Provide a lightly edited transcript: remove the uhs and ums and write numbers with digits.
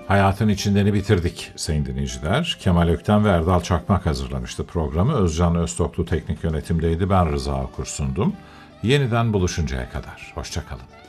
Hayatın içindeni bitirdik sayın dinleyiciler. Kemal Ökten ve Erdal Çakmak hazırlamıştı programı. Özcan Öztoklu teknik yönetimdeydi. Ben Rıza Okur sundum. Yeniden buluşuncaya kadar. Hoşça kalın.